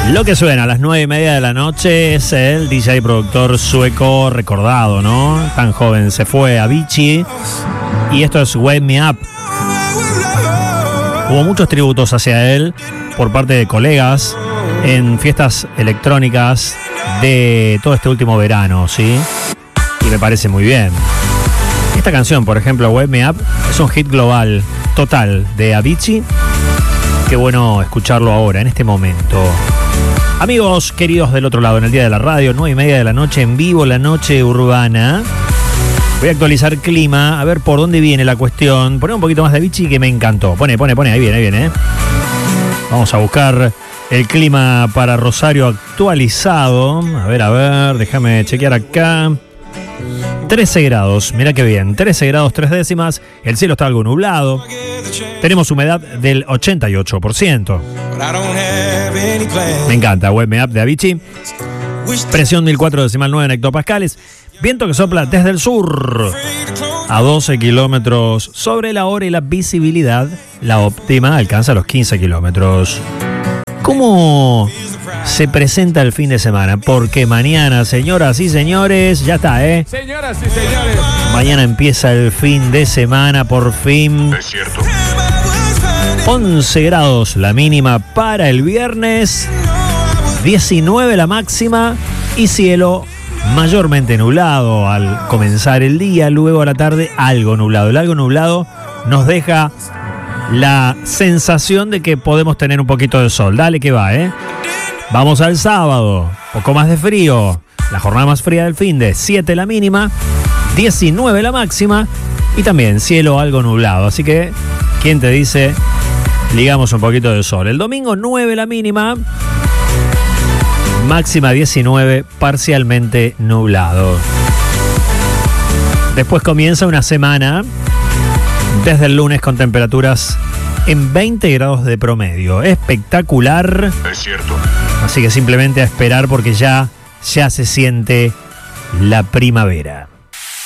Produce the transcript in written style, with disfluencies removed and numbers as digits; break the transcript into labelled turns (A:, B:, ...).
A: Lo que suena a las 9:30 de la noche es el DJ y productor sueco recordado, ¿no? Tan joven se fue, Avicii. Y esto es Wake Me Up. Hubo muchos tributos hacia él por parte de colegas en fiestas electrónicas de todo este último verano, ¿sí? Y me parece muy bien. Esta canción, por ejemplo, Wake Me Up, es un hit global total de Avicii. Qué bueno escucharlo ahora, en este momento. Amigos queridos del otro lado, en el día de la radio, 9:30 de la noche, en vivo, la noche urbana. Voy a actualizar clima, a ver por dónde viene la cuestión. Poné un poquito más de Avicii que me encantó. Pone, ahí viene. Vamos a buscar el clima para Rosario actualizado. A ver, déjame chequear acá. 13 grados, mirá qué bien, 13 grados 3 décimas, el cielo está algo nublado, tenemos humedad del 88%. Me encanta, Wake Me Up de Avicii. Presión 1004,9 en hectopascales, viento que sopla desde el sur a 12 kilómetros sobre la hora y la visibilidad, la óptima, alcanza los 15 kilómetros. ¿Cómo se presenta el fin de semana? Porque mañana, señoras y señores, ya está,
B: Señoras y señores.
A: Mañana empieza el fin de semana, por fin.
C: Es cierto.
A: 11 grados la mínima para el viernes, 19 la máxima y cielo mayormente nublado al comenzar el día, luego a la tarde algo nublado. El algo nublado nos deja la sensación de que podemos tener un poquito de sol. Dale que va, Vamos al sábado, poco más de frío, la jornada más fría del finde, 7 la mínima, 19 la máxima y también cielo algo nublado. Así que, ¿quién te dice? Ligamos un poquito de sol. El domingo 9 la mínima, máxima 19, parcialmente nublado. Después comienza una semana desde el lunes con temperaturas en 20 grados de promedio. Espectacular.
C: Es cierto.
A: Así que simplemente a esperar porque ya se siente la primavera.